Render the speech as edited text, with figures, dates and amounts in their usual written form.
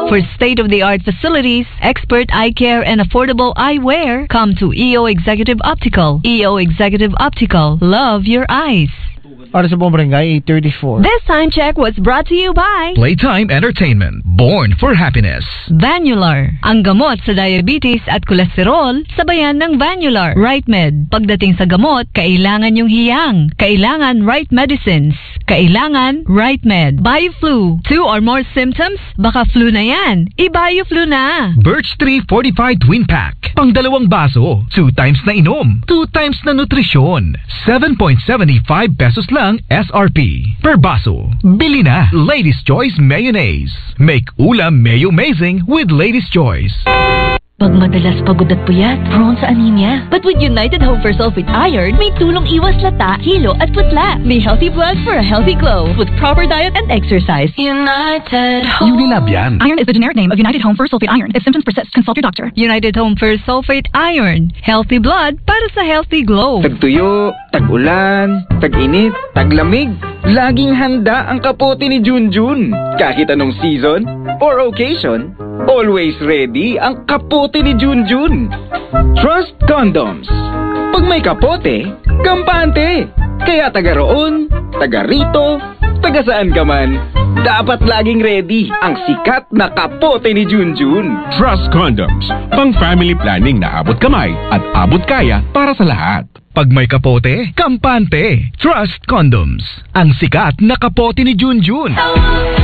For state-of-the-art facilities, expert eye care, and affordable eyewear, come to EO Executive Optical. EO Executive Optical. Love your eyes. Para sa Barangay 834. This time check was brought to you by Playtime Entertainment. Born for happiness. Vanular. Ang gamot sa diabetes at kolesterol, sabayan ng Vanular. RightMed. Pagdating sa gamot, kailangan yung hiyang. Kailangan right medicines. Kailangan RightMed. BioFlu. 2 or more symptoms? Baka flu na yan. I-BioFlu na. Birch Tree Fortified Twin Pack. Pang 2 baso. 2 times na inom. 2 times na nutrisyon. 7.75 pesos lang SRP per baso. Bili na. Ladies' Choice Mayonnaise. Make ulam mayo-mazing with Ladies' Choice. Pag madalas pagod at puyat, prone sa anemia. But with United Home for Sulfate Iron, may tulong iwas lata, hilo at putla. May healthy blood for a healthy glow with proper diet and exercise. United Home. Unilab yan. Iron is the generic name of United Home for Sulfate Iron. If symptoms persist, consult your doctor. United Home for Sulfate Iron. Healthy blood para sa healthy glow. Tagtuyo, tag-ulan, tag-init, taglamig. Laging handa ang kapote ni Junjun. Kahit anong season or occasion, always ready ang kapote ni Junjun. Trust Condoms. Pag may kapote, kampante. Kaya taga roon, taga rito, taga saan ka man, dapat laging ready ang sikat na kapote ni Junjun. Trust Condoms. Pang family planning na abot kamay at abot kaya para sa lahat. Pag may kapote, kampante. Trust Condoms. Ang sikat na kapote ni Junjun.